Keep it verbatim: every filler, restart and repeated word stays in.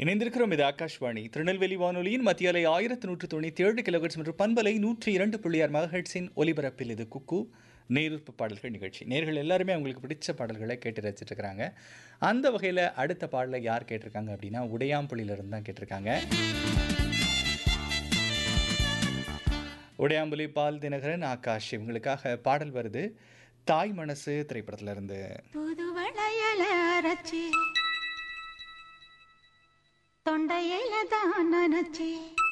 இணைந்திருக்கிறோம். இது ஆகாஷ்வாணி திருநெல்வேலி வானொலியின் மத்திய அலை ஆயிரத்தி நூற்று தொண்ணூற்றி ஏழு கிலோஹெர்ட்ஸ் மற்றும் பண்பலை நூற்றி இரண்டு புள்ளி ஆறு மெகாஹெர்ட்ஸின் ஒலிபரப்பில் இது குக்கு நேருப்பு பாடல்கள் நிகழ்ச்சி. நேர்கள் எல்லாருமே அவங்களுக்கு பிடிச்ச பாடல்களை கேட்டு ரசிச்சுட்டு இருக்கிறாங்க. அந்த வகையில் அடுத்த பாடலை யார் கேட்டிருக்காங்க அப்படின்னா உடையாம்புலியிலிருந்து தான் கேட்டிருக்காங்க. உடையாம்புலி பால் தினகரன் ஆகாஷ் இவங்களுக்காக பாடல் வருது. தாய் மனசு திரைப்படத்துல இருந்து. தொண்டையில தான் நினைச்சி